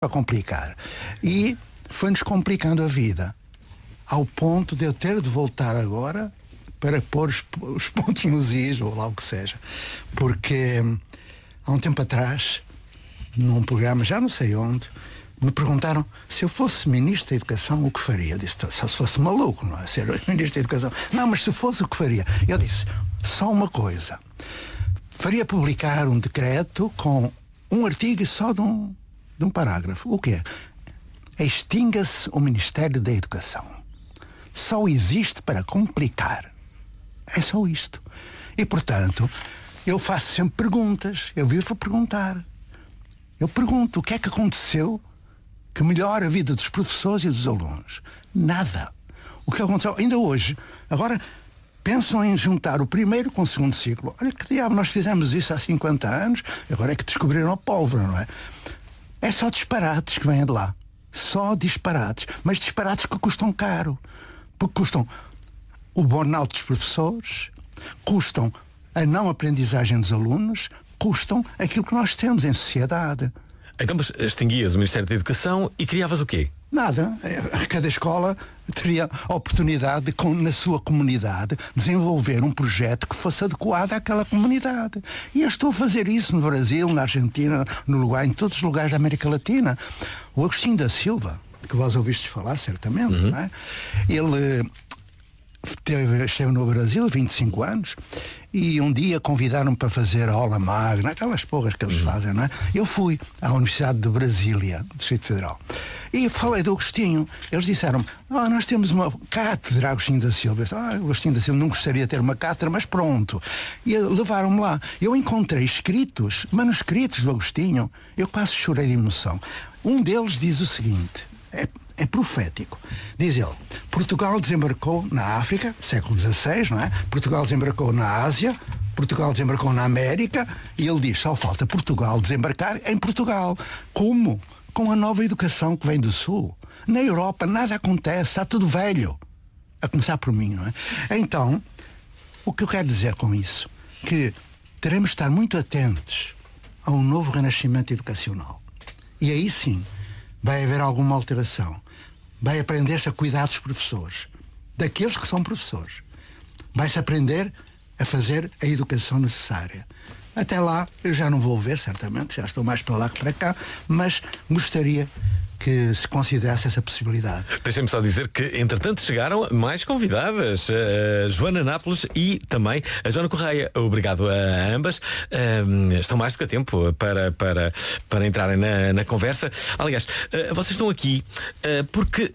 para complicar. E foi-nos complicando a vida, ao ponto de eu ter de voltar agora para pôr os pontos nos is, ou lá o que seja. Porque há um tempo atrás, num programa, já não sei onde, me perguntaram se eu fosse Ministro da Educação, o que faria? Eu disse, só se fosse maluco, não é? Ser Ministro da Educação. Não, mas se fosse, o que faria? Eu disse, só uma coisa. Faria publicar um decreto com um artigo só de um parágrafo. O quê? Extinga-se o Ministério da Educação. Só existe para complicar. É só isto. E, portanto, eu faço sempre perguntas. Eu vivo a perguntar. Eu pergunto o que é que aconteceu que melhora a vida dos professores e dos alunos. Nada. O que aconteceu ainda hoje, agora pensam em juntar o primeiro com o segundo ciclo. Olha que diabo, nós fizemos isso há 50 anos, agora é que descobriram a pólvora, não é? É só disparates que vêm de lá. Só disparates. Mas disparates que custam caro. Porque custam o burnout dos professores, custam a não aprendizagem dos alunos, custam aquilo que nós temos em sociedade. Então, mas extinguias o Ministério da Educação e criavas o quê? Nada. Cada escola teria a oportunidade de, na sua comunidade, desenvolver um projeto que fosse adequado àquela comunidade. E eu estou a fazer isso no Brasil, na Argentina, no Uruguai, em todos os lugares da América Latina. O Agostinho da Silva, que vós ouvistes falar, certamente, não é? Ele esteve no Brasil 25 anos e um dia convidaram-me para fazer a aula magna, aquelas porras que eles fazem, não é? Eu fui à Universidade de Brasília, Distrito Federal, e falei do Agostinho. Eles disseram-me, nós temos uma cátedra, Agostinho da Silva. Agostinho da Silva não gostaria de ter uma cátedra, mas pronto. E levaram-me lá. Eu encontrei manuscritos do Agostinho. Eu quase chorei de emoção. Um deles diz o seguinte, é profético. Diz ele, Portugal desembarcou na África, século XVI, não é? Portugal desembarcou na Ásia, Portugal desembarcou na América, e ele diz, só falta Portugal desembarcar em Portugal. Como? Com a nova educação que vem do Sul. Na Europa nada acontece, está tudo velho. A começar por mim, não é? Então, o que eu quero dizer com isso? Que teremos de estar muito atentos a um novo renascimento educacional. E aí sim, vai haver alguma alteração. Vai aprender-se a cuidar dos professores, daqueles que são professores. Vai-se aprender a fazer a educação necessária. Até lá, eu já não vou ver, certamente, já estou mais para lá que para cá, mas gostaria que se considerasse essa possibilidade. Deixem-me só dizer que, entretanto, chegaram mais convidadas, a Joana Nápoles e também a Joana Correia. Obrigado a ambas. Estão mais do que a tempo para entrarem na conversa. Aliás, vocês estão aqui porque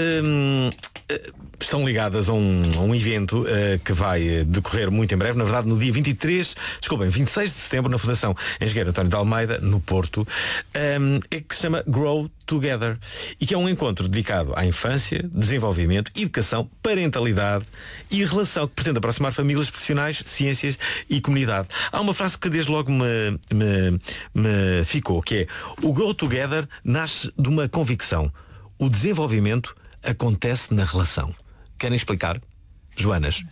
estão ligadas a um evento que vai decorrer muito em breve, na verdade no dia 26 de setembro, na Fundação Engenheiro António de Almeida, no Porto, que se chama Grow Together, e que é um encontro dedicado à infância, desenvolvimento, educação, parentalidade e relação, que pretende aproximar famílias, profissionais, ciências e comunidade. Há uma frase que desde logo me ficou, que é: o Grow Together nasce de uma convicção: o desenvolvimento acontece na relação. Querem explicar? Joanas?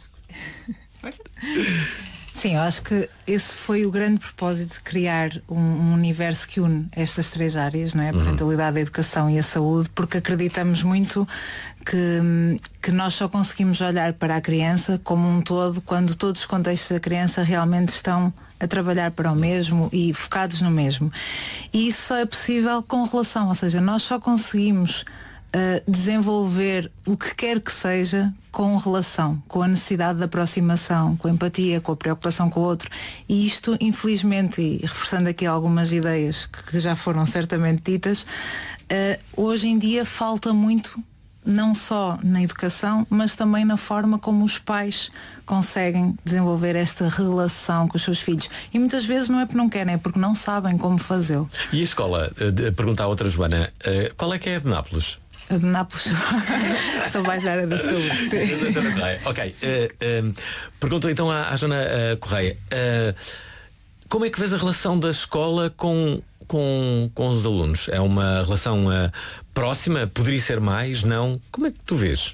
Sim, eu acho que esse foi o grande propósito de criar um universo que une estas três áreas, não é? A parentalidade, a educação e a saúde, porque acreditamos muito que nós só conseguimos olhar para a criança como um todo quando todos os contextos da criança realmente estão a trabalhar para o mesmo e focados no mesmo. E isso só é possível com relação, ou seja, nós só conseguimos desenvolver o que quer que seja com relação, com a necessidade de aproximação, com a empatia, com a preocupação com o outro. E isto, infelizmente, e reforçando aqui algumas ideias que já foram certamente ditas, hoje em dia falta muito, não só na educação, mas também na forma como os pais conseguem desenvolver esta relação com os seus filhos. E muitas vezes não é porque não querem, é porque não sabem como fazê-lo. E a escola, pergunta à outra Joana, qual é que é a de Nápoles? A de Nápoles sou mais da área da saúde. Ok. Pergunto então à Joana Correia, como é que vês a relação da escola com os alunos? É uma relação próxima? Poderia ser mais? Não? Como é que tu vês?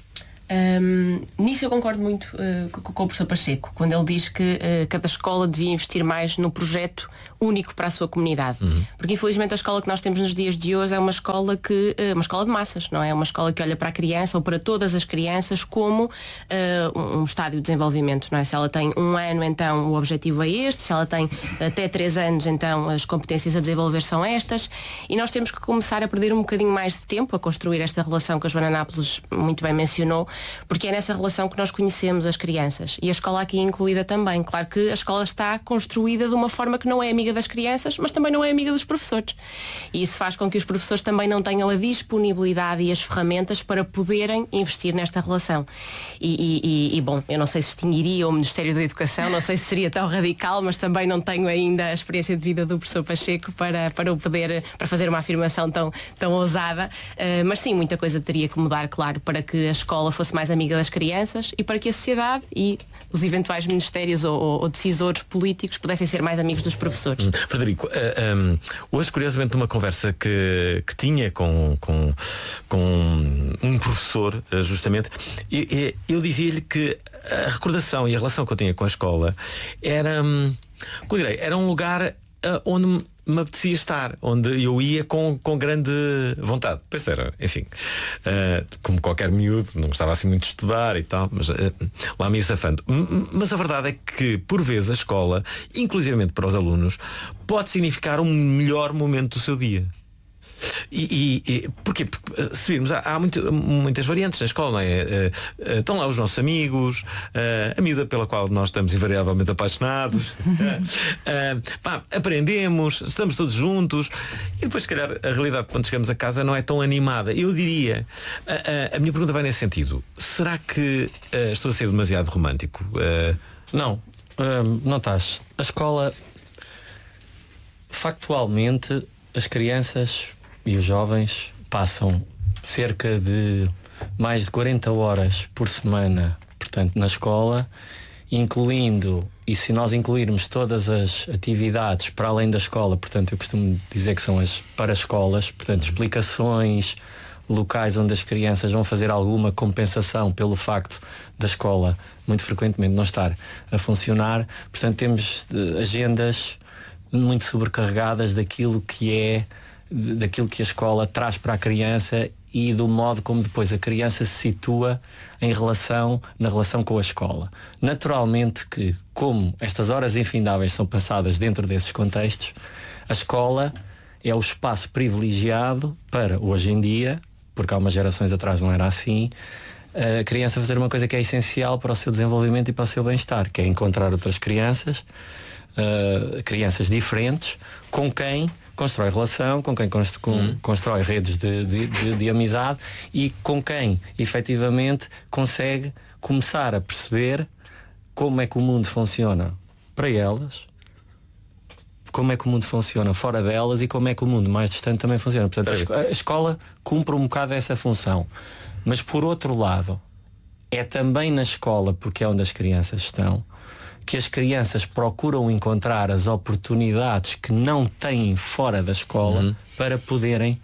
Nisso eu concordo muito com o professor Pacheco, quando ele diz que cada escola devia investir mais no projeto único para a sua comunidade. Porque infelizmente a escola que nós temos nos dias de hoje é uma escola uma escola de massas, não é? Uma escola que olha para a criança ou para todas as crianças como um estádio de desenvolvimento, não é? Se ela tem 1 ano, então o objetivo é este, se ela tem até 3 anos, então as competências a desenvolver são estas, e nós temos que começar a perder um bocadinho mais de tempo a construir esta relação que a Joana Nápoles muito bem mencionou, porque é nessa relação que nós conhecemos as crianças, e a escola aqui incluída também. Claro que a escola está construída de uma forma que não é amiga das crianças, mas também não é amiga dos professores, e isso faz com que os professores também não tenham a disponibilidade e as ferramentas para poderem investir nesta relação. E bom, eu não sei se extinguiria o Ministério da Educação, não sei se seria tão radical, mas também não tenho ainda a experiência de vida do professor Pacheco para fazer uma afirmação tão ousada, mas sim, muita coisa teria que mudar, claro, para que a escola fosse mais amiga das crianças e para que a sociedade e os eventuais ministérios ou decisores políticos pudessem ser mais amigos dos professores. Frederico, hoje curiosamente numa conversa que tinha com um professor, justamente, eu dizia-lhe que a recordação e a relação que eu tinha com a escola era um lugar onde me apetecia estar, onde eu ia com grande vontade. Pois era, enfim, como qualquer miúdo, não gostava assim muito de estudar e tal, mas lá me ia safando. Mas a verdade é que, por vezes, a escola, inclusivamente para os alunos, pode significar um melhor momento do seu dia. Porquê? Porque, se virmos, há muitas variantes na escola, não é? Estão lá os nossos amigos, a miúda pela qual nós estamos invariavelmente apaixonados, aprendemos, estamos todos juntos, e depois, se calhar, a realidade quando chegamos a casa não é tão animada. Eu diria, a minha pergunta vai nesse sentido: será que estou a ser demasiado romântico? Não estás. A escola, factualmente, as crianças e os jovens passam cerca de mais de 40 horas por semana, portanto, na escola, incluindo, e se nós incluirmos todas as atividades para além da escola, portanto, eu costumo dizer que são as para-escolas, portanto, explicações, locais onde as crianças vão fazer alguma compensação pelo facto da escola muito frequentemente não estar a funcionar. Portanto, temos agendas muito sobrecarregadas daquilo que a escola traz para a criança e do modo como depois a criança se situa na relação com a escola. Naturalmente que, como estas horas infindáveis são passadas dentro desses contextos, a escola é o espaço privilegiado para, hoje em dia, porque há umas gerações atrás não era assim, a criança fazer uma coisa que é essencial para o seu desenvolvimento e para o seu bem-estar, que é encontrar outras crianças, crianças diferentes, com quem constrói relação, com quem constrói redes de amizade e com quem efetivamente consegue começar a perceber como é que o mundo funciona para elas, como é que o mundo funciona fora delas e como é que o mundo mais distante também funciona. Portanto, a escola cumpre um bocado essa função. Mas por outro lado, é também na escola, porque é onde as crianças estão, que as crianças procuram encontrar as oportunidades que não têm fora da escola para poderem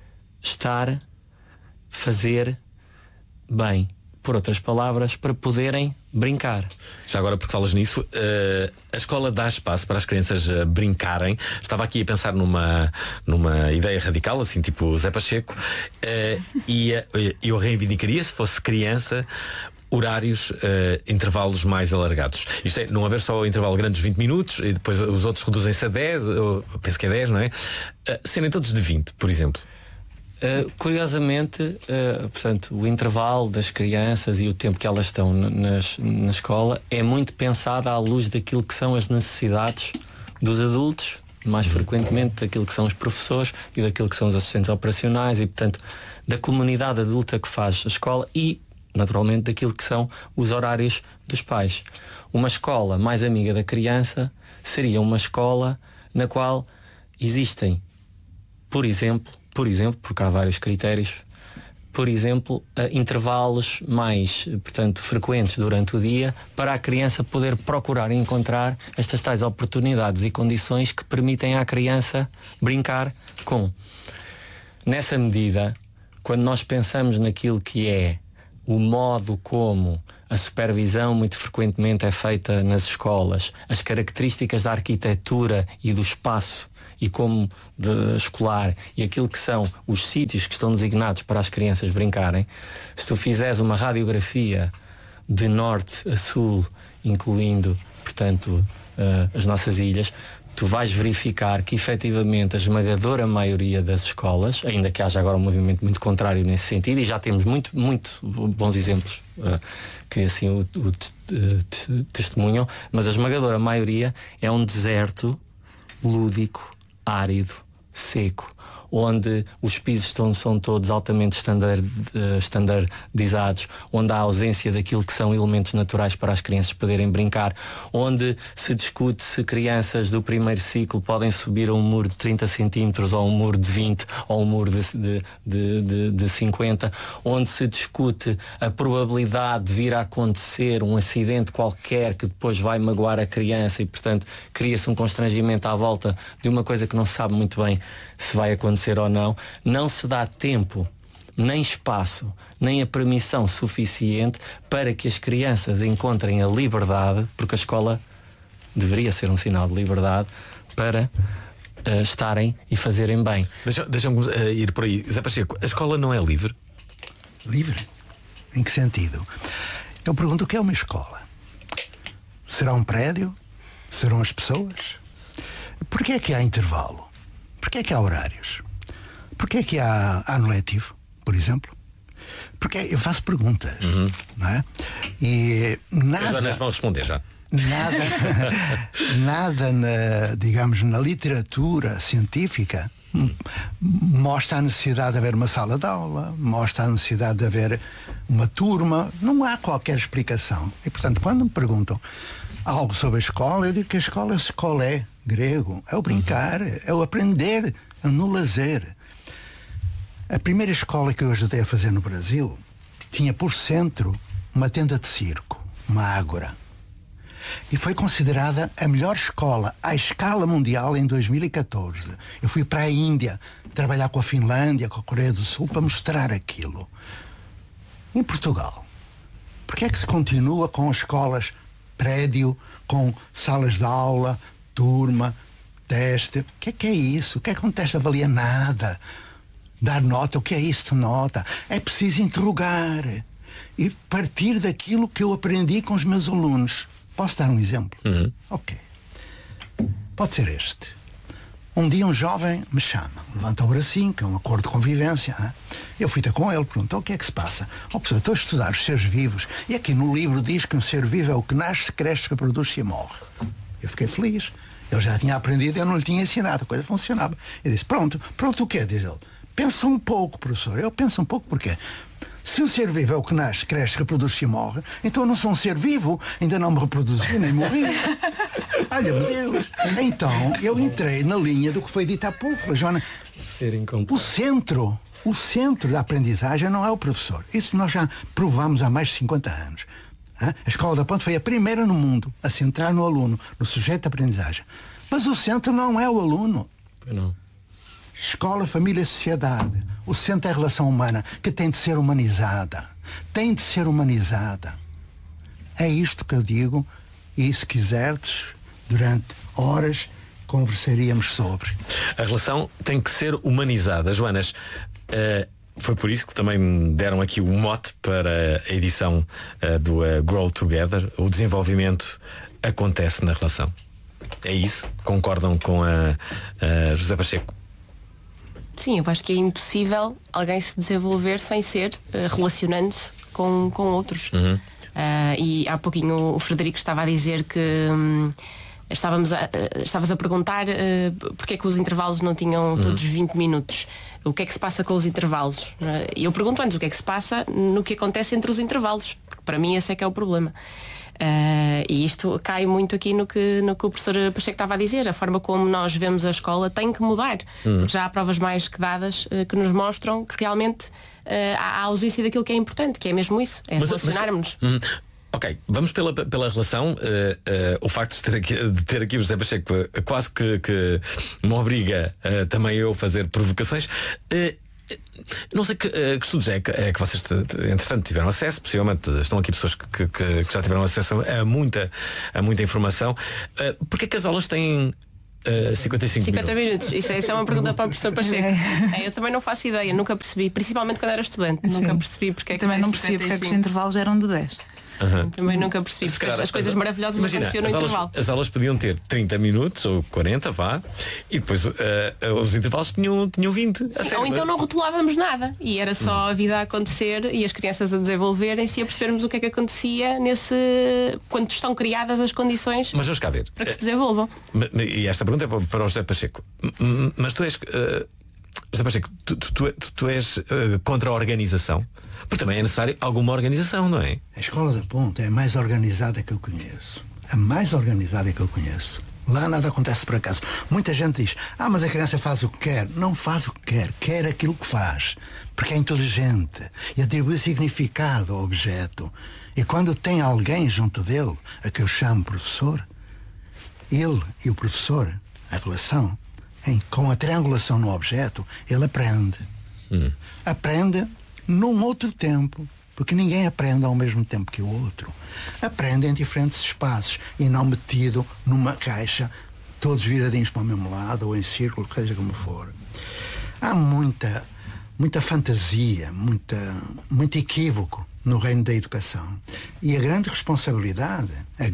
fazer bem. Por outras palavras, para poderem brincar. Já agora, porque falas nisso, a escola dá espaço para as crianças brincarem. Estava aqui a pensar numa ideia radical, assim, tipo Zé Pacheco, e eu reivindicaria, se fosse criança, horários, intervalos mais alargados. Isto é, não haver só o intervalo grande de 20 minutos e depois os outros reduzem-se a 10, eu penso que é 10, não é? Serem todos de 20, por exemplo. Curiosamente, portanto, o intervalo das crianças e o tempo que elas estão na escola é muito pensado à luz daquilo que são as necessidades dos adultos, mais frequentemente daquilo que são os professores e daquilo que são os assistentes operacionais e, portanto, da comunidade adulta que faz a escola e, naturalmente, daquilo que são os horários dos pais. Uma escola mais amiga da criança seria uma escola na qual existem, por exemplo, porque há vários critérios, por exemplo, intervalos mais, portanto, frequentes durante o dia para a criança poder procurar encontrar estas tais oportunidades e condições que permitem à criança brincar com. Nessa medida, quando nós pensamos naquilo que é o modo como a supervisão muito frequentemente é feita nas escolas, as características da arquitetura e do espaço e como escolar e aquilo que são os sítios que estão designados para as crianças brincarem, se tu fizeres uma radiografia de norte a sul, incluindo, portanto, as nossas ilhas, tu vais verificar que efetivamente a esmagadora maioria das escolas, ainda que haja agora um movimento muito contrário nesse sentido, e já temos muito bons exemplos que assim o testemunham, mas a esmagadora maioria é um deserto lúdico, árido, seco, onde os pisos são todos altamente standardizados, onde há ausência daquilo que são elementos naturais para as crianças poderem brincar, onde se discute se crianças do primeiro ciclo podem subir a um muro de 30 centímetros ou um muro de 20 ou um muro de 50, onde se discute a probabilidade de vir a acontecer um acidente qualquer que depois vai magoar a criança e, portanto, cria-se um constrangimento à volta de uma coisa que não se sabe muito bem se vai acontecer ou não. Não se dá tempo, nem espaço, nem a permissão suficiente para que as crianças encontrem a liberdade, porque a escola deveria ser um sinal de liberdade para estarem e fazerem bem. Deixa-me ir por aí. Zé Pacheco, a escola não é livre? Livre? Em que sentido? Eu pergunto o que é uma escola. Será um prédio? Serão as pessoas? Porquê é que há intervalo? Porquê é que há horários? Porquê é que há ano letivo, por exemplo? Porque eu faço perguntas, não é? E nada... As donas vão responder já. Nada digamos, na literatura científica mostra a necessidade de haver uma sala de aula, mostra a necessidade de haver uma turma. Não há qualquer explicação. E, portanto, quando me perguntam algo sobre a escola, eu digo que a escola é grego, é o brincar, é o aprender, é no lazer. A primeira escola que eu ajudei a fazer no Brasil tinha por centro uma tenda de circo, uma ágora. E foi considerada a melhor escola à escala mundial em 2014. Eu fui para a Índia trabalhar com a Finlândia, com a Coreia do Sul, para mostrar aquilo. Em Portugal, porque é que se continua com escolas prédio, com salas de aula, turma, teste? O que é isso? O que é que um teste avalia? Nada. Dar nota, o que é isso de nota? É preciso interrogar e partir daquilo que eu aprendi com os meus alunos. Posso dar um exemplo? Ok. Pode ser este. Um dia um jovem me chama, levanta o bracinho, que é um acordo de convivência. Hein? Eu fui ter com ele, perguntou o que é que se passa. Oh, professor, estou a estudar os seres vivos e aqui no livro diz que um ser vivo é o que nasce, cresce, reproduz-se e morre. Eu fiquei feliz. Eu já tinha aprendido, eu não lhe tinha ensinado, a coisa funcionava. Eu disse, pronto o quê? Diz ele. Pensa um pouco, professor. Eu penso um pouco porquê? Se um ser vivo é o que nasce, cresce, reproduz-se e morre, então eu não sou um ser vivo, ainda não me reproduzi, nem morri. Olha-me Deus. Então, eu entrei na linha do que foi dito há pouco, Joana. O centro da aprendizagem não é o professor. Isso nós já provamos há mais de 50 anos. A Escola da Ponte foi a primeira no mundo a centrar no aluno, no sujeito de aprendizagem. Mas o centro não é o aluno. Não. Escola, família, sociedade. O centro é a relação humana, que tem de ser humanizada. Tem de ser humanizada. É isto que eu digo, e se quiserdes, durante horas conversaríamos sobre. A relação tem que ser humanizada. Joanas, foi por isso que também me deram aqui o mote para a edição do Grow Together. O desenvolvimento acontece na relação. É isso? Concordam com a José Pacheco? Sim, eu acho que é impossível alguém se desenvolver sem ser relacionando-se com outros. E há pouquinho o Frederico estava a dizer que estavas a perguntar porque é que os intervalos não tinham todos 20 minutos. O que é que se passa com os intervalos? E eu pergunto antes o que é que se passa no que acontece entre os intervalos, porque para mim esse é que é o problema. E isto cai muito aqui no que o professor Pacheco estava a dizer. A forma como nós vemos a escola tem que mudar, porque já há provas mais que dadas que nos mostram que realmente há a ausência daquilo que é importante, que é mesmo isso, é relacionarmos-nos. Ok, vamos pela relação. O facto de ter aqui o José Pacheco quase que me obriga também eu a fazer provocações. Não sei que estudos é que vocês, entretanto, tiveram acesso. Possivelmente estão aqui pessoas que já tiveram acesso a muita informação. Porquê é que as aulas têm 50 minutos? Isso é uma pergunta para o professor Pacheco. Eu também não faço ideia, nunca percebi. Principalmente quando era estudante. Sim. Nunca percebi porque é que também não percebi porque é que os intervalos eram de 10. Também nunca percebi, porque as coisas maravilhosas aconteciam no intervalo. As aulas podiam ter 30 minutos ou 40, vá, e depois os intervalos tinham 20. Ou então não rotulávamos nada e era só a vida a acontecer e as crianças a desenvolverem-se e a percebermos o que é que acontecia quando estão criadas as condições. Mas vamos cá ver. Para que se desenvolvam. E esta pergunta é para o José Pacheco. Mas tu és José Pacheco, tu és contra a organização? Porque também é necessário alguma organização, não é? A Escola da Ponte é a mais organizada que eu conheço. A mais organizada que eu conheço. Lá nada acontece por acaso. Muita gente diz, mas a criança faz o que quer. Não faz o que quer aquilo que faz. Porque é inteligente e atribui significado ao objeto. E quando tem alguém junto dele, a que eu chamo professor, ele e o professor, a relação, com a triangulação no objeto, ele aprende. Aprende num outro tempo, porque ninguém aprende ao mesmo tempo que o outro. Aprende em diferentes espaços e não metido numa caixa, todos viradinhos para o mesmo lado ou em círculo, seja como for. Há muita fantasia, muito equívoco no reino da educação. E a grande responsabilidade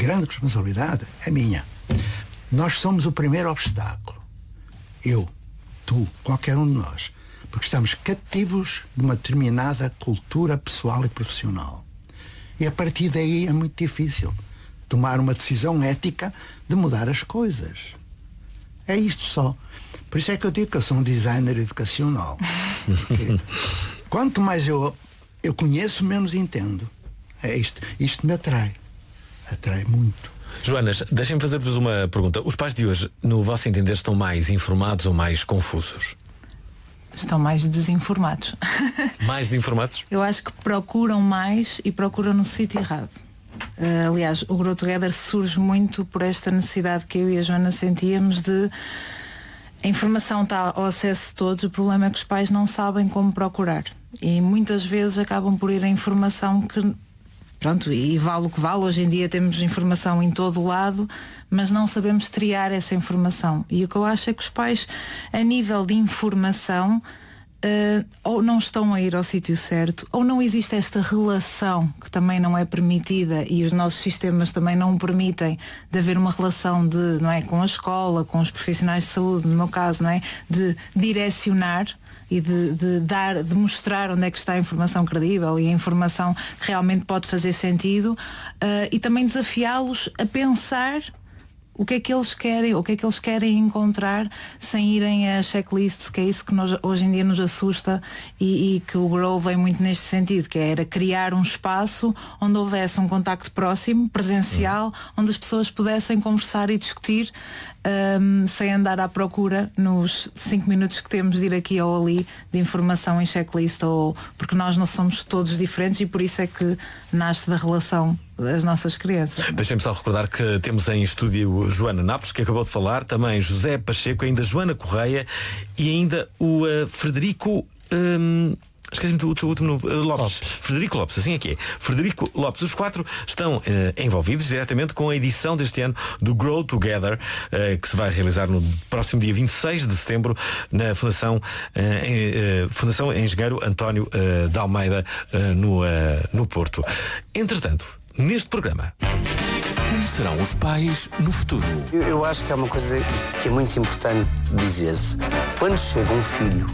é minha. Nós somos o primeiro obstáculo. Eu, tu, qualquer um de nós. Porque estamos cativos de uma determinada cultura pessoal e profissional. E a partir daí é muito difícil tomar uma decisão ética de mudar as coisas. É isto só. Por isso é que eu digo que eu sou um designer educacional. Porque quanto mais eu conheço, menos entendo. É isto. Isto me atrai. Atrai muito. Joanas, deixem-me fazer-vos uma pergunta. Os pais de hoje, no vosso entender, estão mais informados ou mais confusos? Estão mais desinformados. Mais desinformados? Eu acho que procuram mais e procuram no sítio errado. Aliás, o Grow Together surge muito por esta necessidade que eu e a Joana sentíamos de a informação está ao acesso de todos, o problema é que os pais não sabem como procurar. E muitas vezes acabam por ir a informação que, pronto, e vale o que vale, hoje em dia temos informação em todo o lado, mas não sabemos triar essa informação. E o que eu acho é que os pais, a nível de informação, ou não estão a ir ao sítio certo, ou não existe esta relação que também não é permitida e os nossos sistemas também não permitem de haver uma relação não é, com a escola, com os profissionais de saúde, no meu caso, não é, de direcionar e de mostrar onde é que está a informação credível e a informação que realmente pode fazer sentido, e também desafiá-los a pensar o que é que eles querem, o que é que eles querem encontrar sem irem a checklists, que é isso que hoje em dia nos assusta e que o Grow vem muito neste sentido, que era criar um espaço onde houvesse um contacto próximo, presencial, onde as pessoas pudessem conversar e discutir, sem andar à procura nos 5 minutos que temos de ir aqui ou ali de informação em checklist, porque nós não somos todos diferentes e por isso é que nasce da relação as nossas crianças. Deixem-me só recordar que temos em estúdio Joana Napos, que acabou de falar, também José Pacheco, ainda Joana Correia e ainda o Frederico esqueci-me do último nome. Lopes. Frederico Lopes, assim é que é. Frederico Lopes. Os 4 estão envolvidos diretamente com a edição deste ano do Grow Together, que se vai realizar no próximo dia 26 de setembro na Fundação Engenheiro António de Almeida, no Porto. Entretanto, neste programa, como serão os pais no futuro? Eu acho que é uma coisa que é muito importante dizer-se. Quando chega um filho,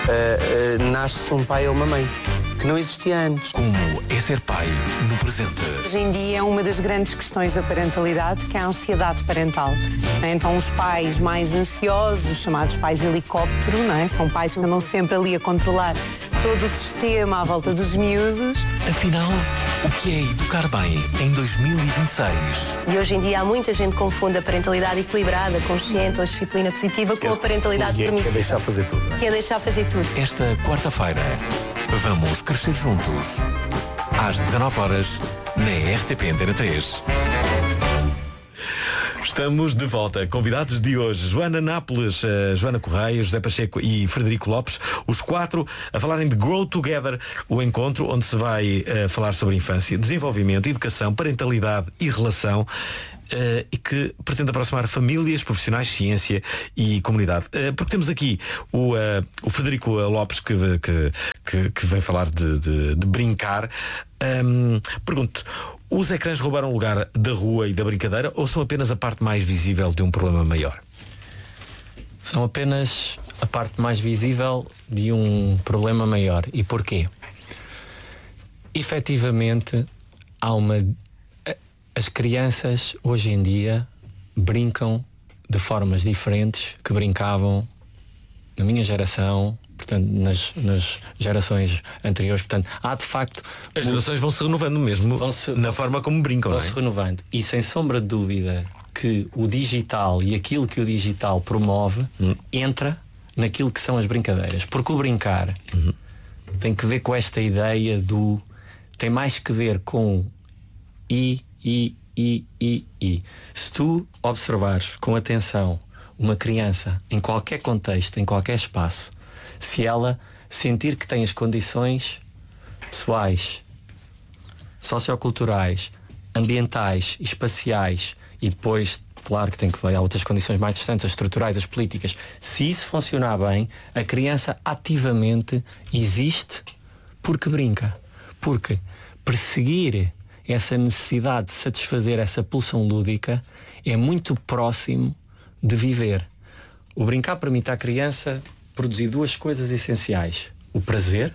nasce um pai ou uma mãe, que não existia antes. Como é ser pai no presente? Hoje em dia é uma das grandes questões da parentalidade, que é a ansiedade parental. Então os pais mais ansiosos, chamados pais helicóptero, não é? São pais que andam sempre ali a controlar todo o sistema à volta dos miúdos. Afinal, o que é educar bem em 2026? E hoje em dia há muita gente que confunde a parentalidade equilibrada, consciente ou disciplina positiva com a parentalidade permissiva. Quer deixar fazer tudo, não é? Quer deixar fazer tudo. Esta quarta-feira, vamos crescer juntos. Às 19 horas, na RTP Antena 3. Estamos de volta. Convidados de hoje, Joana Nápoles, Joana Correia, José Pacheco e Frederico Lopes, os 4 a falarem de Grow Together, o encontro onde se vai falar sobre infância, desenvolvimento, educação, parentalidade e relação. E que pretende aproximar famílias, profissionais, ciência e comunidade. Porque temos aqui o Frederico Lopes que vem falar de brincar. Pergunto, os ecrãs roubaram o lugar da rua e da brincadeira ou são apenas a parte mais visível de um problema maior? São apenas a parte mais visível de um problema maior. E porquê? Efetivamente, as crianças hoje em dia brincam de formas diferentes que brincavam na minha geração, portanto, nas gerações anteriores. Portanto, há de facto... As gerações vão se renovando mesmo na forma como brincam, vão se renovando. E sem sombra de dúvida que o digital e aquilo que o digital promove entra naquilo que são as brincadeiras. Porque o brincar tem que ver com esta ideia do... tem mais que ver com e. Se tu observares com atenção uma criança em qualquer contexto, em qualquer espaço, se ela sentir que tem as condições pessoais, socioculturais, ambientais, espaciais e depois, claro que tem que ver, há outras condições mais distantes, as estruturais, as políticas, se isso funcionar bem, a criança ativamente existe porque brinca. Porque perseguir essa necessidade de satisfazer essa pulsão lúdica é muito próximo de viver. O brincar permite à criança produzir duas coisas essenciais. O prazer,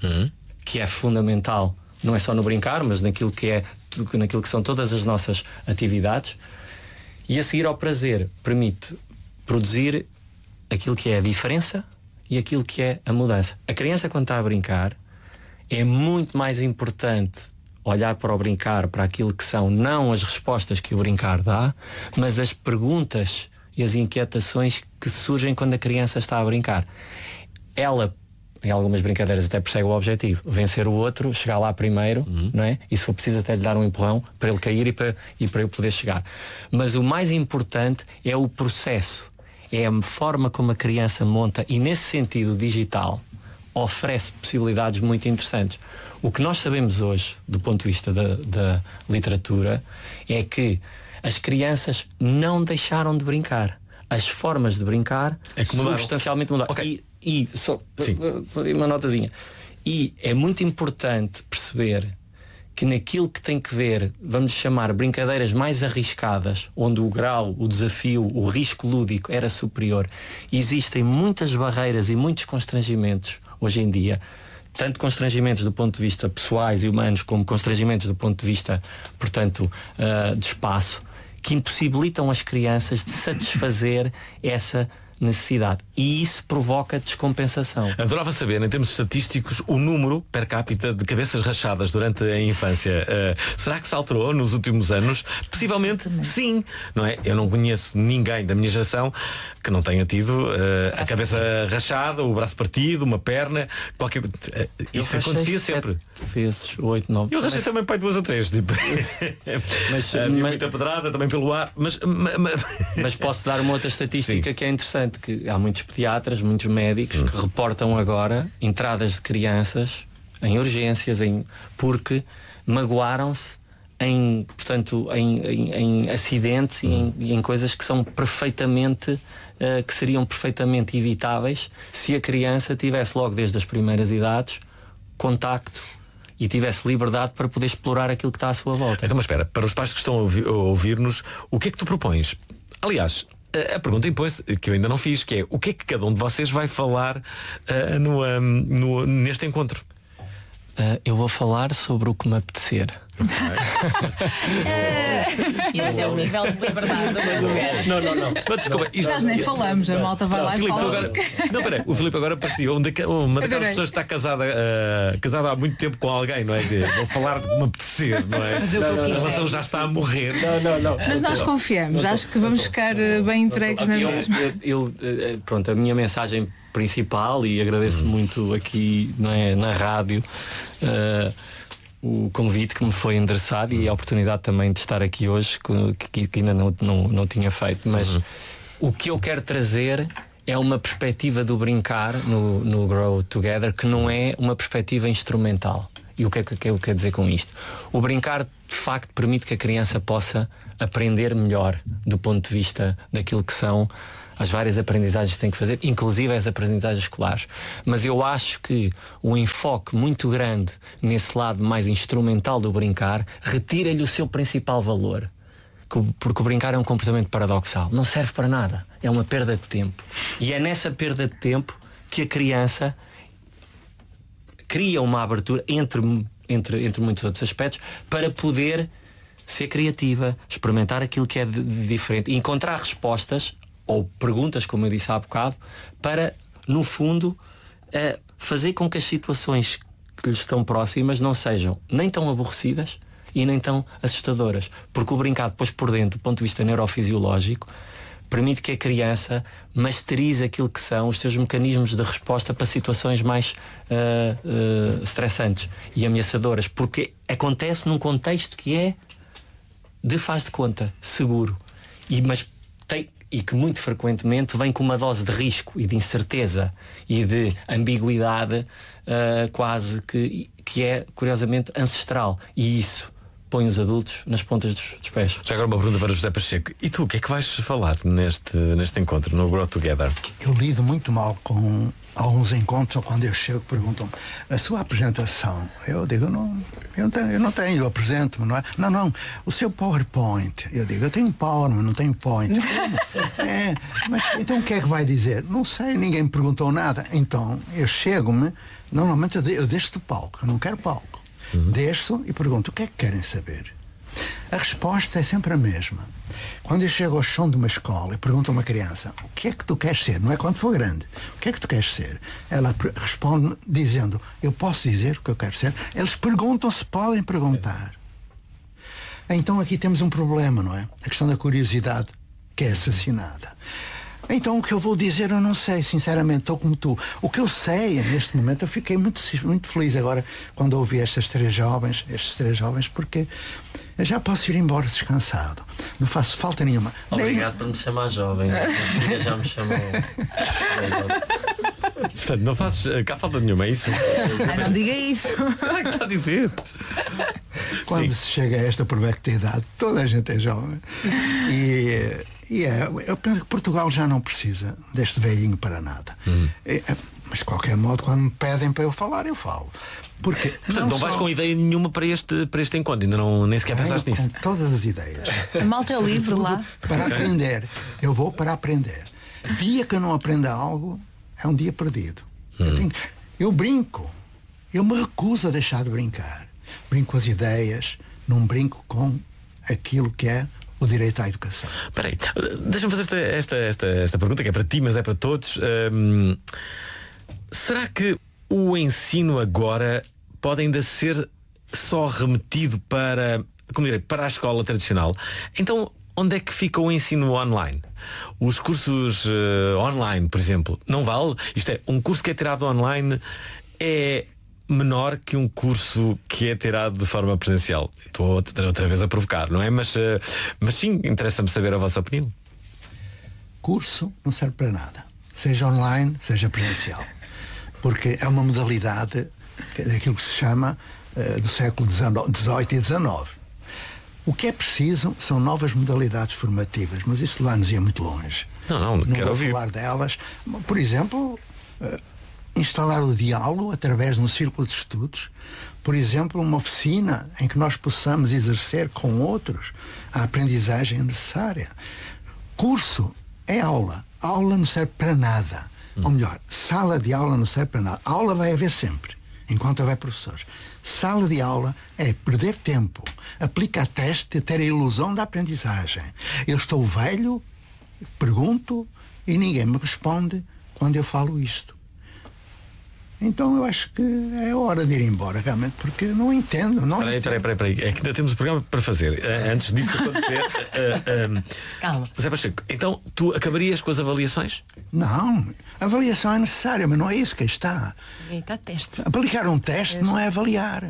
que é fundamental, não é só no brincar, mas naquilo que são todas as nossas atividades. E a seguir ao prazer permite produzir aquilo que é a diferença e aquilo que é a mudança. A criança, quando está a brincar, é muito mais importante olhar para o brincar, para aquilo que são não as respostas que o brincar dá, mas as perguntas e as inquietações que surgem quando a criança está a brincar. Ela, em algumas brincadeiras, até persegue o objetivo, vencer o outro, chegar lá primeiro, não é? E se for preciso até lhe dar um empurrão para ele cair e para eu poder chegar. Mas o mais importante é o processo, é a forma como a criança monta, e nesse sentido o digital oferece possibilidades muito interessantes. O que nós sabemos hoje, do ponto de vista da literatura, é que as crianças não deixaram de brincar. As formas de brincar substancialmente mudaram. Okay. E só uma notazinha. E é muito importante perceber que naquilo que tem que ver, vamos chamar, brincadeiras mais arriscadas, onde o grau, o desafio, o risco lúdico era superior, existem muitas barreiras e muitos constrangimentos hoje em dia, tanto constrangimentos do ponto de vista pessoais e humanos, como constrangimentos do ponto de vista, portanto, de espaço, que impossibilitam as crianças de satisfazer essa necessidade. E isso provoca descompensação. Adorava saber, em termos estatísticos, o número per capita de cabeças rachadas durante a infância. Será que se alterou nos últimos anos? Possivelmente sim, não é? Eu não conheço ninguém da minha geração que não tenha tido a cabeça rachada, o braço partido, uma perna, qualquer... Isso acontecia sempre. 7 vezes, 8, 9. Eu rachei também pai 2 ou 3, tipo. Mas muita pedrada também pelo ar. Mas posso dar uma outra estatística que é interessante, que há muitos pediatras, muitos médicos que reportam agora entradas de crianças em urgências, porque magoaram-se em acidentes e em coisas que são perfeitamente que seriam perfeitamente evitáveis se a criança tivesse logo desde as primeiras idades contacto e tivesse liberdade para poder explorar aquilo que está à sua volta. Então, mas espera, para os pais que estão a ouvir-nos, o que é que tu propões? Aliás, a pergunta impõe-se, que eu ainda não fiz, que é: o que é que cada um de vocês vai falar neste encontro? Eu vou falar sobre o que me apetecer. Esse é o nível de liberdade. Não. Desculpa, nós nem falamos, a malta vai lá e fala. Agora, não, peraí, o Filipe agora parecia uma daquelas pessoas que está casada há muito tempo com alguém, não é? Vou falar de me apetecer, não é? A relação já está a morrer. Não. Mas nós confiamos, acho que vamos ficar bem entregues na mesma. Pronto, a minha mensagem principal, e agradeço muito aqui, não é, na rádio, o convite que me foi endereçado e a oportunidade também de estar aqui hoje, que ainda não tinha feito. Mas o que eu quero trazer é uma perspectiva do brincar no Grow Together, que não é uma perspectiva instrumental. E o que é que eu quero dizer com isto? O brincar, de facto, permite que a criança possa aprender melhor do ponto de vista daquilo que são as várias aprendizagens que tem que fazer, inclusive as aprendizagens escolares. Mas eu acho que o enfoque muito grande nesse lado mais instrumental do brincar retira-lhe o seu principal valor. Porque o brincar é um comportamento paradoxal. Não serve para nada. É uma perda de tempo. E é nessa perda de tempo que a criança cria uma abertura entre muitos outros aspectos para poder ser criativa, experimentar aquilo que é de diferente e encontrar respostas ou perguntas, como eu disse há bocado, para, no fundo, fazer com que as situações que lhes estão próximas não sejam nem tão aborrecidas e nem tão assustadoras. Porque o brincar, depois por dentro, do ponto de vista neurofisiológico, permite que a criança masterize aquilo que são os seus mecanismos de resposta para situações mais estressantes e ameaçadoras. Porque acontece num contexto que é de faz de conta, seguro. E que muito frequentemente vem com uma dose de risco e de incerteza e de ambiguidade quase que é, curiosamente, ancestral. E isso põe os adultos nas pontas dos pés. Já agora uma pergunta para o José Pacheco. E tu, o que é que vais falar neste encontro, no Grow Together? Eu lido muito mal com alguns encontros, ou quando eu chego perguntam a sua apresentação. Eu digo, eu não tenho, eu apresento-me, não é? Não, o seu PowerPoint. Eu digo, eu tenho Power, mas não tenho Point. Mas então o que é que vai dizer? Não sei, ninguém me perguntou nada. Então, eu chego-me, normalmente eu deixo do palco, eu não quero palco. Desço e pergunto, o que é que querem saber? A resposta é sempre a mesma. Quando eu chego ao chão de uma escola e pergunto a uma criança, o que é que tu queres ser? Não é quando for grande. O que é que tu queres ser? Ela responde dizendo, eu posso dizer o que eu quero ser? Eles perguntam se podem perguntar. Então aqui temos um problema, não é? A questão da curiosidade, que é assassinada. Então o que eu vou dizer eu não sei, sinceramente, estou como tu. O que eu sei neste momento, eu fiquei muito feliz agora quando ouvi estes três jovens, porque eu já posso ir embora descansado. Não faço falta nenhuma. Obrigado por me chamar jovem. A filha já me chamou. Portanto, não fazes cá falta nenhuma, é isso? Não diga isso. O que está a dizer? Quando se chega a esta idade, toda a gente é jovem. Eu penso que Portugal já não precisa deste velhinho para nada. Mas de qualquer modo, quando me pedem para eu falar, eu falo. Porque portanto, não vais com ideia nenhuma para este encontro, ainda nem sequer pensaste nisso. Com todas as ideias. A malta é livre lá. Para aprender. Eu vou para aprender. Dia que eu não aprenda algo, é um dia perdido. Eu brinco. Eu me recuso a deixar de brincar. Brinco com as ideias, não brinco com aquilo que é o direito à educação. Espera aí, deixa-me fazer esta pergunta, que é para ti, mas é para todos. Será que o ensino agora pode ainda ser só remetido para a escola tradicional? Então, onde é que fica o ensino online? Os cursos online, por exemplo, não vale? Isto é, um curso que é tirado online é menor que um curso que é tirado de forma presencial. Estou outra vez a provocar, não é? Mas sim, interessa-me saber a vossa opinião. Curso não serve para nada. Seja online, seja presencial. Porque é uma modalidade daquilo que se chama do século XVIII e XIX. O que é preciso são novas modalidades formativas, mas isso lá nos ia muito longe. Não quero ouvir. Falar delas. Por exemplo, instalar o diálogo através de um círculo de estudos, por exemplo, uma oficina em que nós possamos exercer com outros a aprendizagem necessária. Curso é aula. Aula não serve para nada. Ou melhor, sala de aula não serve para nada. Aula vai haver sempre, enquanto houver professores. Sala de aula é perder tempo, aplicar teste, ter a ilusão da aprendizagem. Eu estou velho, pergunto e ninguém me responde quando eu falo isto. Então eu acho que é hora de ir embora, realmente, porque eu não entendo. Peraí. É que ainda temos um programa para fazer. Antes disso acontecer. Calma. Zé Pacheco, então tu acabarias com as avaliações? Não, a avaliação é necessária, mas não é isso que está. Está teste. Aplicar um teste não é avaliar.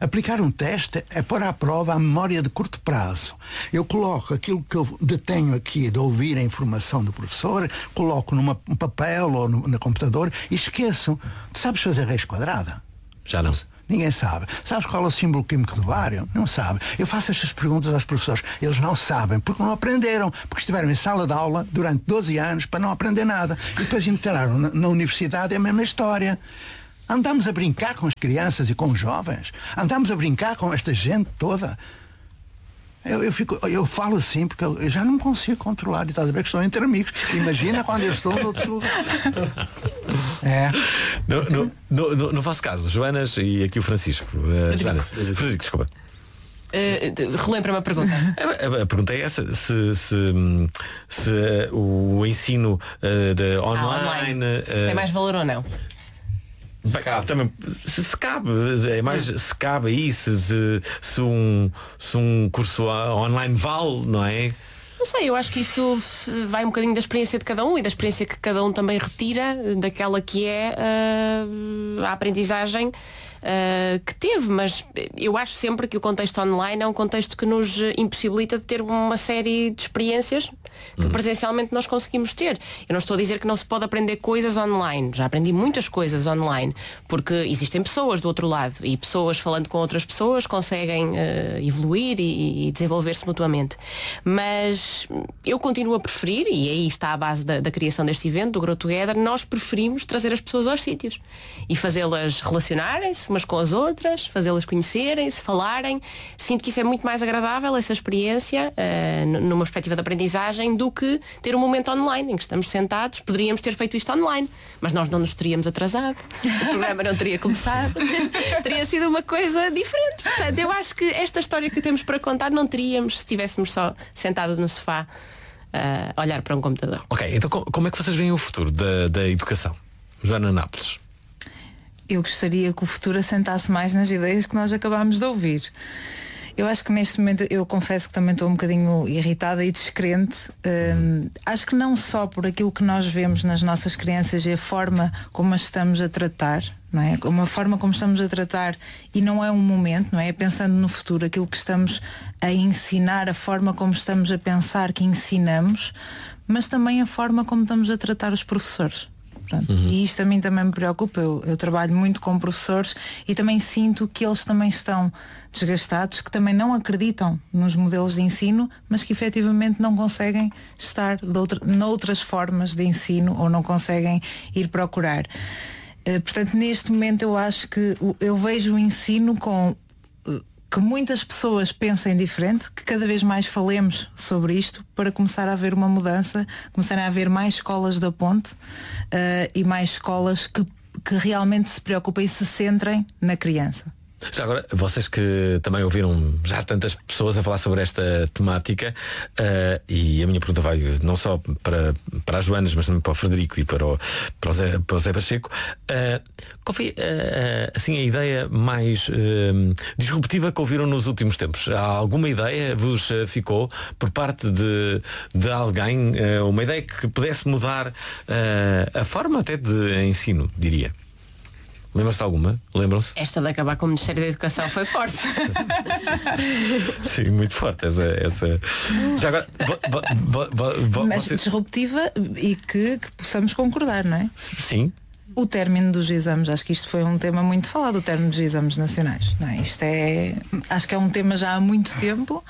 Aplicar um teste é pôr à prova a memória de curto prazo. Eu coloco aquilo que eu detenho aqui de ouvir a informação do professor, coloco num papel ou no computador e esqueço. Tu sabes fazer raiz quadrada? Já não. Ninguém sabe. Sabes qual é o símbolo químico do bário? Não sabe. Eu faço estas perguntas aos professores. Eles não sabem, porque não aprenderam. Porque estiveram em sala de aula durante 12 anos para não aprender nada. E depois entraram na universidade, é a mesma história. Andamos a brincar com as crianças e com os jovens. Andamos a brincar com esta gente toda. Eu falo assim porque eu já não consigo controlar. E estás a ver que estou entre amigos. Imagina quando eu estou noutros lugares. No vosso caso, Joanas e aqui o Francisco. Frederico, desculpa. Relembra-me a pergunta. A pergunta é essa, se o ensino online se tem mais valor ou não. Também, se cabe, é mais se cabe aí, se um curso online vale, não é? Não sei, eu acho que isso vai um bocadinho da experiência de cada um e da experiência que cada um também retira daquela que é a aprendizagem que teve, mas eu acho sempre que o contexto online é um contexto que nos impossibilita de ter uma série de experiências que presencialmente nós conseguimos ter. Eu não estou a dizer que não se pode aprender coisas online, já aprendi muitas coisas online, porque existem pessoas do outro lado e pessoas falando com outras pessoas conseguem evoluir e desenvolver-se mutuamente, mas eu continuo a preferir, e aí está a base da criação deste evento, do Grow Together, nós preferimos trazer as pessoas aos sítios e fazê-las relacionarem-se umas com as outras, fazê-las conhecerem-se, falarem. Sinto que isso é muito mais agradável, essa experiência, numa perspectiva de aprendizagem, do que ter um momento online em que estamos sentados. Poderíamos ter feito isto online, mas nós não nos teríamos atrasado, o programa não teria começado, teria sido uma coisa diferente. Portanto, eu acho que esta história que temos para contar não teríamos se estivéssemos só sentados no sofá a olhar para um computador. Ok, então como é que vocês veem o futuro da educação? Joana Nápoles. Eu gostaria que o futuro assentasse mais nas ideias que nós acabámos de ouvir. Eu acho que neste momento, eu confesso que também estou um bocadinho irritada e descrente. Acho que não só por aquilo que nós vemos nas nossas crianças e a forma como as estamos a tratar, não é? Uma forma como estamos a tratar, e não é um momento, não é? É pensando no futuro, aquilo que estamos a ensinar, a forma como estamos a pensar que ensinamos, mas também a forma como estamos a tratar os professores. E isto a mim também me preocupa. Eu trabalho muito com professores e também sinto que eles também estão desgastados, que também não acreditam nos modelos de ensino, mas que efetivamente não conseguem estar noutras formas de ensino ou não conseguem ir procurar. Portanto, neste momento eu acho que eu vejo o ensino com que muitas pessoas pensem diferente, que cada vez mais falemos sobre isto para começar a haver uma mudança, começarem a haver mais escolas da ponte e mais escolas que realmente se preocupem e se centrem na criança. Já agora, vocês que também ouviram já tantas pessoas a falar sobre esta temática, e a minha pergunta vai não só para as Joanas, mas também para o Frederico e para o Zé Pacheco, qual foi assim, a ideia mais disruptiva que ouviram nos últimos tempos? Há alguma ideia vos ficou por parte de alguém, uma ideia que pudesse mudar a forma até de ensino, diria? Lembram-se de alguma? Lembram-se? Esta de acabar com o Ministério da Educação foi forte. Sim, muito forte essa. Já agora mas vocês... disruptiva e que possamos concordar, não é? Sim. O término dos exames, acho que isto foi um tema muito falado, o término dos exames nacionais, não é? Isto acho que é um tema já há muito tempo.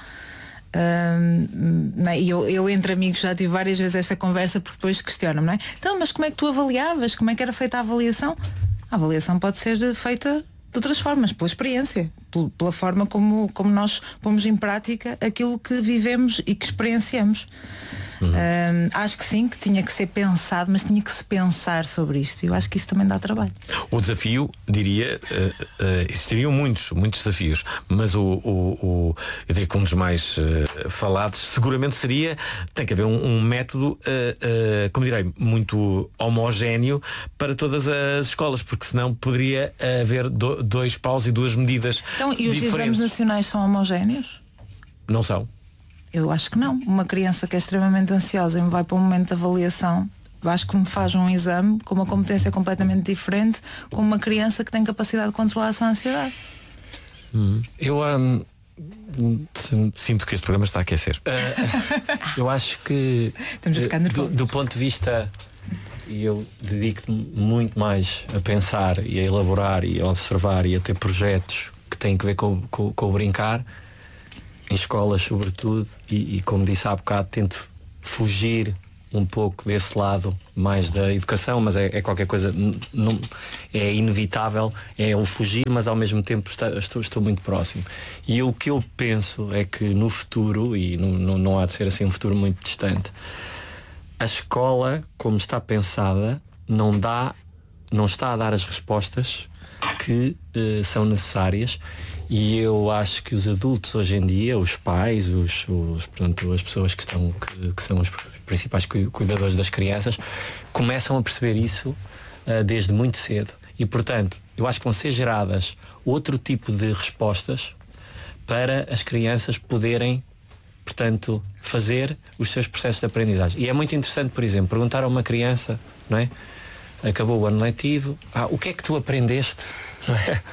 Eu entre amigos já tive várias vezes esta conversa, porque depois questionam-me, não é? Então, mas como é que tu avaliavas? Como é que era feita a avaliação? A avaliação pode ser feita de outras formas, pela experiência, pela forma como nós pomos em prática aquilo que vivemos e que experienciamos. Acho que sim, que tinha que ser pensado, mas tinha que se pensar sobre isto. Eu acho que isso também dá trabalho. O desafio, diria, existiriam muitos desafios, mas eu diria que um dos mais falados seguramente seria, tem que haver um método, como direi, muito homogéneo para todas as escolas, porque senão poderia haver dois paus e duas medidas. Então, e os diferentes. Exames nacionais são homogéneos? Não são. Eu acho que não. Uma criança que é extremamente ansiosa e me vai para um momento de avaliação, acho que me faz um exame com uma competência completamente diferente com uma criança que tem capacidade de controlar a sua ansiedade. Eu sinto que este programa está a aquecer. Eu acho que Estamos a ficar nervosos. do ponto de vista, e eu dedico-me muito mais a pensar e a elaborar e a observar e a ter projetos que têm que ver com o brincar, em escolas sobretudo, e como disse há bocado, tento fugir um pouco desse lado mais da educação, mas é qualquer coisa, não, é inevitável, é o fugir, mas ao mesmo tempo estou muito próximo. E o que eu penso é que no futuro, e não há de ser assim um futuro muito distante, a escola, como está pensada, não está a dar as respostas que são necessárias. E eu acho que os adultos hoje em dia, os pais, portanto, as pessoas que são os principais cuidadores das crianças, começam a perceber isso desde muito cedo. E, portanto, eu acho que vão ser geradas outro tipo de respostas para as crianças poderem, portanto, fazer os seus processos de aprendizagem. E é muito interessante, por exemplo, perguntar a uma criança, não é? Acabou o ano letivo, o que é que tu aprendeste, não é?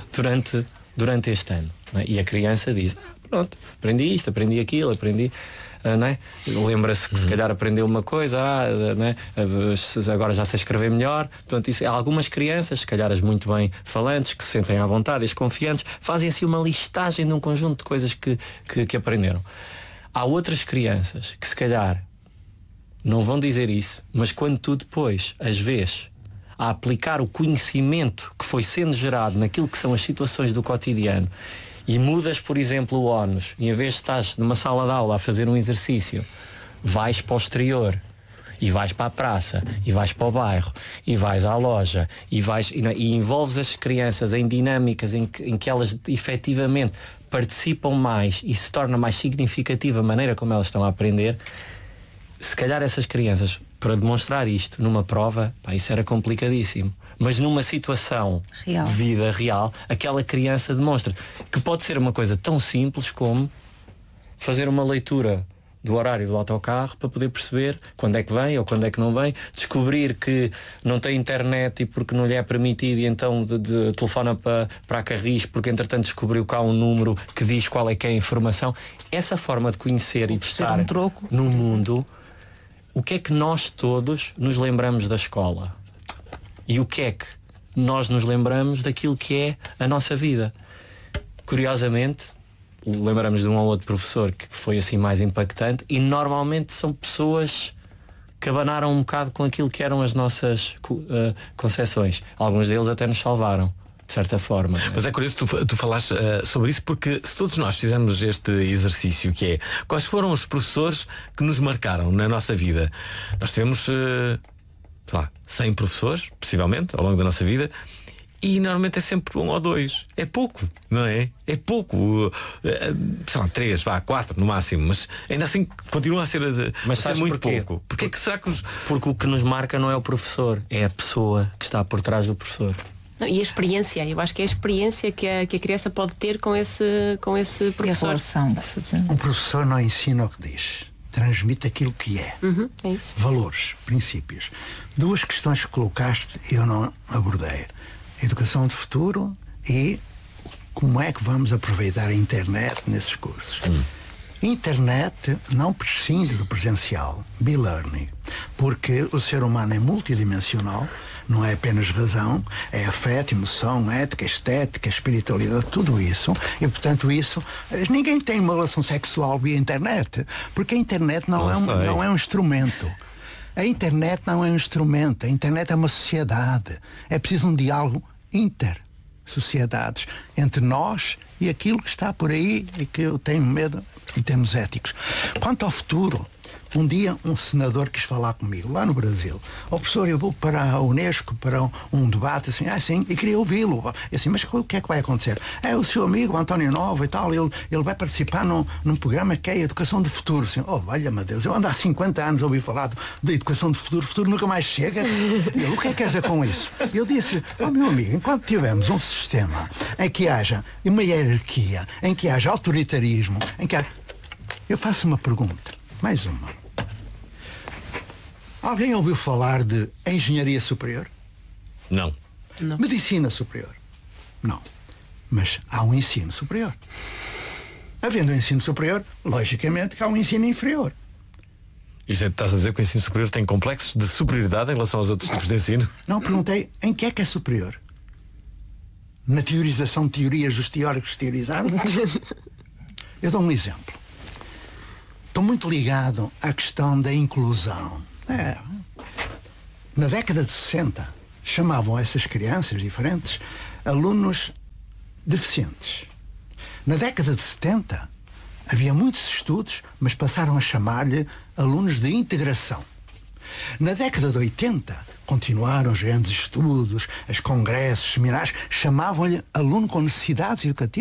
durante este ano, não é? E a criança diz, pronto, aprendi isto, aprendi aquilo, aprendi, não é? Lembra-se que se calhar aprendeu uma coisa, não é? Agora já sei escrever melhor. Portanto, isso, algumas crianças, se calhar as muito bem falantes, que se sentem à vontade, as confiantes, fazem assim uma listagem de um conjunto de coisas que aprenderam. Há outras crianças que se calhar não vão dizer isso, mas quando tu depois as vês a aplicar o conhecimento que foi sendo gerado naquilo que são as situações do cotidiano, e mudas, por exemplo, o ónus, e em vez de estás numa sala de aula a fazer um exercício, vais para o exterior, e vais para a praça, e vais para o bairro, e vais à loja, e envolves as crianças em dinâmicas em que elas efetivamente participam mais e se torna mais significativa a maneira como elas estão a aprender. Se calhar essas crianças, para demonstrar isto numa prova, isso era complicadíssimo. Mas numa situação real, de vida real, aquela criança demonstra que pode ser uma coisa tão simples como fazer uma leitura do horário do autocarro para poder perceber quando é que vem ou quando é que não vem, descobrir que não tem internet e porque não lhe é permitido, e então telefona para a Carris porque entretanto descobriu cá um número que diz qual é que é a informação. Essa forma de conhecer e de estar no mundo. O que é que nós todos nos lembramos da escola? E o que é que nós nos lembramos daquilo que é a nossa vida? Curiosamente, lembramos de um ou outro professor que foi assim mais impactante, e normalmente são pessoas que abanaram um bocado com aquilo que eram as nossas concepções. Alguns deles até nos salvaram, de certa forma. Mas é curioso tu falaste sobre isso, porque se todos nós fizermos este exercício, que é quais foram os professores que nos marcaram na nossa vida, nós tivemos 100 professores, possivelmente, ao longo da nossa vida, e normalmente é sempre 1 ou 2. É pouco, não é? É pouco. 3, 4 no máximo, mas ainda assim continua a ser, muito pouco. Porque é que será que Porque o que nos marca não é o professor, é a pessoa que está por trás do professor. E a experiência, eu acho que é a experiência que a criança pode ter com esse professor. Um professor não ensina o que diz, transmite aquilo que é. É isso. Valores, princípios. 2 questões que colocaste eu não abordei: educação de futuro e como é que vamos aproveitar a internet nesses cursos. Internet não prescinde do presencial, be-learning, porque o ser humano é multidimensional. Não é apenas razão, é afeto, emoção, ética, estética, espiritualidade, tudo isso. E, portanto, ninguém tem uma relação sexual via internet, porque a internet não é um instrumento. A internet não é um instrumento, a internet é uma sociedade. É preciso um diálogo inter-sociedades entre nós e aquilo que está por aí e que eu tenho medo em termos éticos. Quanto ao futuro, um dia um senador quis falar comigo lá no Brasil. Professor, eu vou para a Unesco para um debate assim, e queria ouvi-lo. Assim, mas o que é que vai acontecer? O seu amigo António Nova e tal, ele vai participar num programa que é Educação de Futuro. Assim, valha-me Deus, eu ando há 50 anos a ouvir falar de educação de futuro, o futuro nunca mais chega. O que é que quer dizer com isso? Eu disse, meu amigo, enquanto tivermos um sistema em que haja uma hierarquia, em que haja autoritarismo, eu faço uma pergunta, mais uma. Alguém ouviu falar de engenharia superior? Não. Medicina superior? Não. Mas há um ensino superior. Havendo um ensino superior, logicamente que há um ensino inferior. Isto estás a dizer que o ensino superior tem complexos de superioridade em relação aos outros tipos de ensino? Não, perguntei em que é superior. Na teorização de teorias dos teóricos teorizaram? Eu dou um exemplo. Estou muito ligado à questão da inclusão. Na década de 60, chamavam essas crianças diferentes alunos deficientes. Na década de 70, havia muitos estudos, mas passaram a chamar-lhe alunos de integração. Na década de 80, continuaram os grandes estudos, os congressos, seminários, chamavam-lhe aluno com necessidades educativas